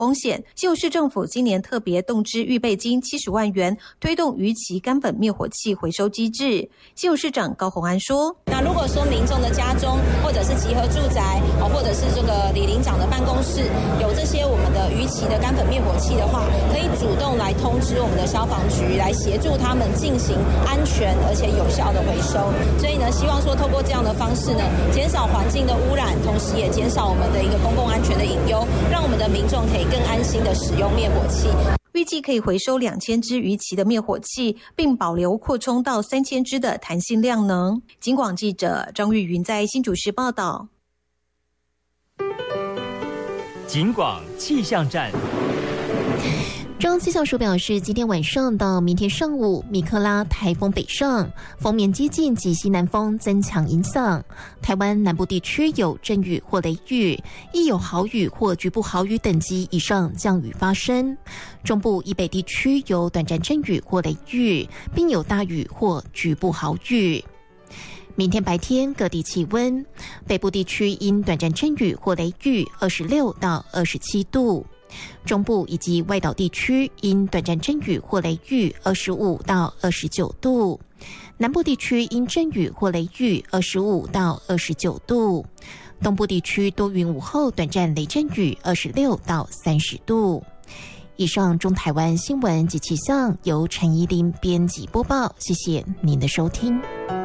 风险。基隆市政府今年特别动支预备金70万元，推动鱼鳍干粉灭火器回收机制。基隆市长高虹安说， 那如果说民众的家中或者是集合住宅或者是这个里邻长的办公室有这些我们的鱼鳍的干粉灭火器的话，可以主动来通知我们的消防局，来协助他们进行安全而且有效的回收。所以呢，希望说透过这样的方式呢，减少环境的污染，同时也减少我们的一个公共安全的隐忧，让我们的民众可以更安心的使用灭火器。 预计可以回收2000支鱼鳍的灭火器，并保留扩充到3000支的弹性量能。警广记者张玉云在新竹市报道。 警广气象站。 中央气象署表示，今天晚上到明天上午，米克拉台风北上，锋面接近及西南风增强影响，台湾南部地区有阵雨或雷雨，亦有豪雨或局部豪雨等级以上降雨发生。中部以北地区有短暂阵雨或雷雨，并有大雨或局部豪雨。明天白天各地气温，北部地区因短暂阵雨或雷雨26到27度。中部以及外岛地区因短暂阵雨或雷雨25到29度，南部地区因阵雨或雷雨25到29度，东部地区多云午后短暂雷阵雨26到30度。以上中台湾新闻及气象由陈怡琳编辑播报，谢谢您的收听。